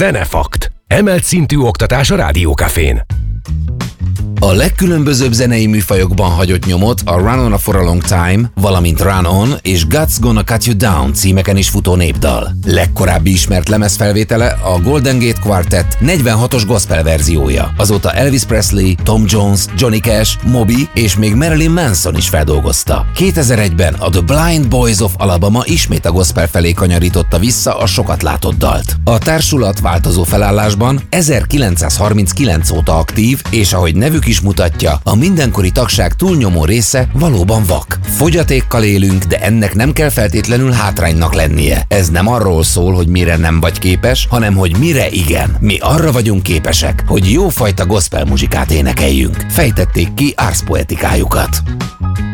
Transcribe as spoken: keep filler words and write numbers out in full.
Zenefakt. Emelt szintű oktatás a Rádiókafén. A legkülönbözőbb zenei műfajokban hagyott nyomot a Run On For A Long Time, valamint Run On és God's Gonna Cut You Down címeken is futó népdal. Legkorábbi ismert lemezfelvétele a Golden Gate Quartet negyvenhatos gospel verziója. Azóta Elvis Presley, Tom Jones, Johnny Cash, Moby és még Marilyn Manson is feldolgozta. kétezer-egyben a The Blind Boys of Alabama ismét a gospel felé kanyarította vissza a sokat látott dalt. A társulat változó felállásban ezerkilencszázharminckilenc óta aktív, és ahogy nevük is mutatja, a mindenkori tagság túlnyomó része valóban vak. Fogyatékkal élünk, de ennek nem kell feltétlenül hátránynak lennie. Ez nem arról szól, hogy mire nem vagy képes, hanem hogy mire igen. Mi arra vagyunk képesek, hogy jófajta gospel muzsikát énekeljünk. Fejtették ki árszpoetikájukat.